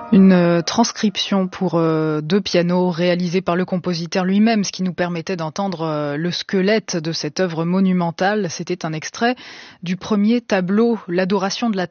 Une transcription pour deux pianos réalisée par le compositeur lui-même, ce qui nous permettait d'entendre le squelette de cette œuvre monumentale. C'était un extrait du premier tableau, l'Adoration de la